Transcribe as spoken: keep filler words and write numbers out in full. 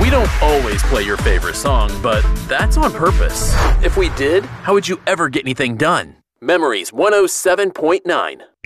We don't always play your favorite song, but that's on purpose. If we did, how would you ever get anything done? Memories one oh seven point nine.